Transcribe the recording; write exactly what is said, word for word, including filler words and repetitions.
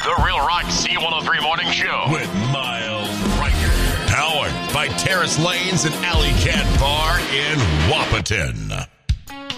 The Real Rock C one oh three Morning Show with Miles Riker. Powered by Terrace Lanes and Alley Cat Bar in Wahpeton.